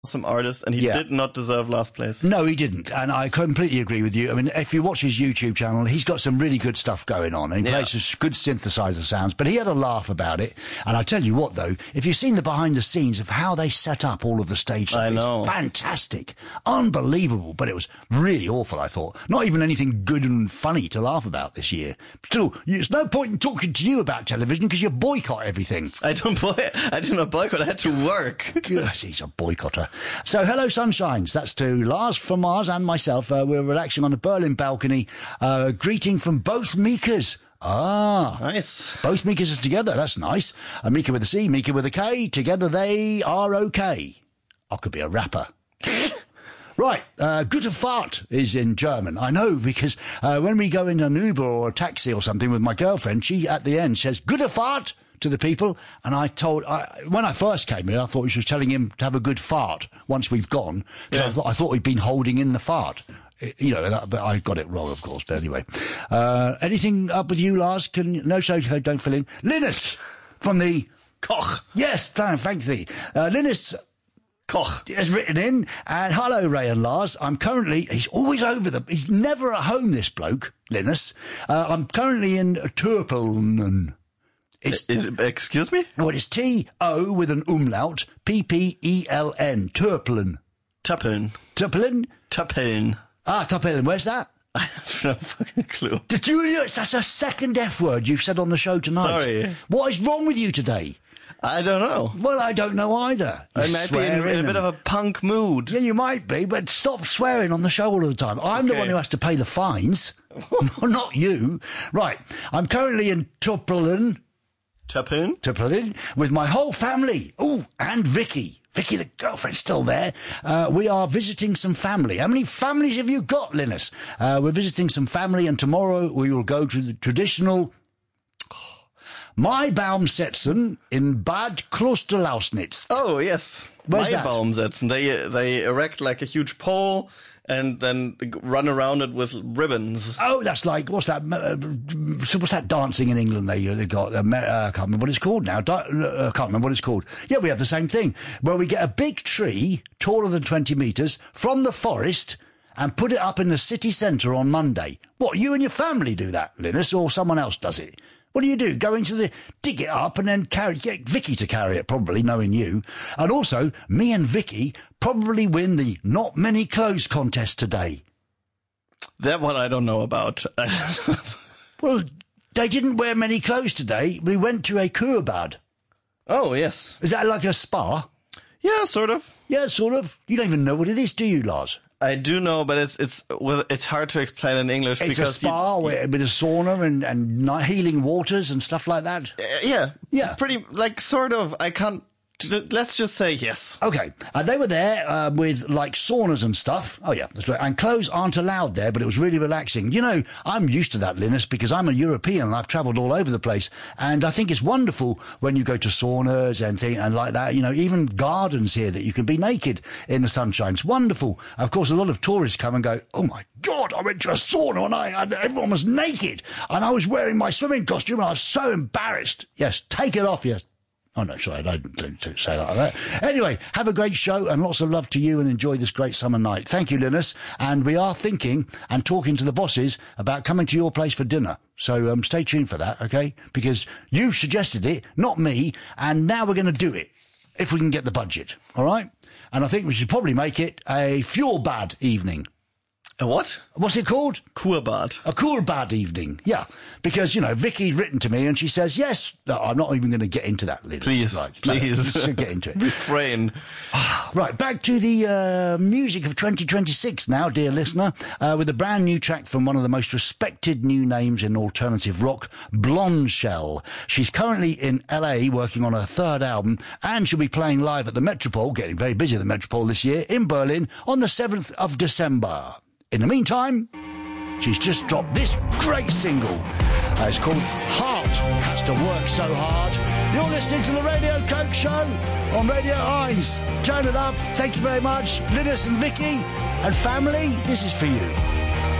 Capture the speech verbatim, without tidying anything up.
awesome artist, and he Yeah. did not deserve last place. No, he didn't, and I completely agree with you. I mean, if you watch his YouTube channel, he's got some really good stuff going on, and he Yeah. plays some good synthesizer sounds, but he had a laugh about it. And I tell you what, though, if you've seen the behind the scenes of how they set up all of the stage stuff, I it's know. fantastic, unbelievable, but it was really awful, I thought. Not even anything good and funny to laugh about this year. Still, it's no point in talking to you about television because you boycott everything. I don't boy- I did not boycott, I had to work. Gosh, he's a boycotter. So, hello, sunshines. That's to Lars from Mars and myself. Uh, we're relaxing on the Berlin balcony. Uh, greeting from both Mikas. Ah. Nice. Both Mikas are together. That's nice. A Mika with a C, Mika with a K. Together they are okay. I could be a rapper. Right, uh, Gute Fahrt is in German. I know, because uh, when we go in an Uber or a taxi or something with my girlfriend, she, at the end, says, Gute Fahrt to the people. And I told, I, when I first came here, I thought she was telling him to have a good fart once we've gone. Because Yeah. I, thought, I thought he'd been holding in the fart. It- You know, and I- but I got it wrong, of course. But anyway, uh, anything up with you, Lars? Can no, so don't fill in. Linus from the Koch. Yes, thank thank thee. Uh, Linus Koch. has written in, and hello, Ray and Lars. I'm currently, he's always over the, he's never at home, this bloke, Linus. Uh, I'm currently in Turpeln. It's, It- excuse me? well, it's T O with an umlaut, P P E L N, Turpeln. Tappeln. Turpeln? Tappeln. Ah, Turpeln, where's that? I have no fucking clue. Did you, that's a second F word you've said on the show tonight. Sorry. What is wrong with you today? I don't know. Well, I don't know either. I You might be in, swearing in a bit and- of a punk mood. Yeah, you might be, but stop swearing on the show all the time. I'm the Okay. one who has to pay the fines, not you. Right, I'm currently in Turpeln, Tappeln? Turpeln, with my whole family. Oh, and Vicky. Vicky, the girlfriend's still there. Uh, we are visiting some family. How many families have you got, Linus? Uh, we're visiting some family, and tomorrow we will go to the traditional Maibaumsetzen in Bad Klosterlausnitz. Oh, yes. Where's that? Maibaumsetzen. They, they erect like a huge pole and then run around it with ribbons. Oh, that's like, what's that, uh, so what's that dancing in England they, they got? Uh, I can't remember what it's called now. Di- uh, I can't remember what it's called. Yeah, we have the same thing, where we get a big tree, taller than twenty metres, from the forest, and put it up in the city centre on Monday. What, you and your family do that, Linus, or someone else does it? What do you do? Go into the, dig it up and then carry, get Vicky to carry it, probably, knowing you. And also, me and Vicky probably win the Not Many Clothes contest today. That one I don't know about. Well, they didn't wear many clothes today. We went to a Kurbad. Oh, yes. Is that like a spa? Yeah, sort of. Yeah, sort of. You don't even know what it is, do you, Lars? I do know, but it's it's well, it's hard to explain in English It's because a spa you, with, with a sauna and, and ni- healing waters and stuff like that. Uh, yeah, Yeah. pretty like sort of. I can't. Let's just say yes. Okay, uh, they were there uh, with like saunas and stuff. Oh yeah, that's right. And clothes aren't allowed there, but it was really relaxing. You know, I'm used to that, Linus, because I'm a European and I've travelled all over the place. And I think it's wonderful when you go to saunas and thing and like that. You know, even gardens here that you can be naked in the sunshine. It's wonderful. Of course, a lot of tourists come and go, "Oh my God, I went to a sauna and I and everyone was naked and I was wearing my swimming costume and I was so embarrassed." Yes, take it off, yes. Oh, no, sorry, I don't, don't, don't say that like that. Anyway, have a great show and lots of love to you and enjoy this great summer night. Thank you, Linus. And we are thinking and talking to the bosses about coming to your place for dinner. So um, stay tuned for that, okay? Because you suggested it, not me, and now we're going to do it, if we can get the budget, all right? And I think we should probably make it a Fjordbad evening. A what? What's it called? Kurbad. A cool bad evening, yeah. Because, you know, Vicky's written to me and she says, yes, no, I'm not even going to get into that, Linus. Please, right, please. No, so get into it. Refrain. Right, back to the uh, music of twenty twenty-six now, dear listener, uh, with a brand new track from one of the most respected new names in alternative rock, Blonde Shell. She's currently in L A working on her third album, and she'll be playing live at the Metropole, getting very busy at the Metropole this year, in Berlin, on the seventh of December. In the meantime, she's just dropped this great single. Uh, it's called Heart Has to Work So Hard. You're listening to the Radio Coke Show on Radio Heinz. Turn it up. Thank you very much. Linus and Vicky and family, this is for you.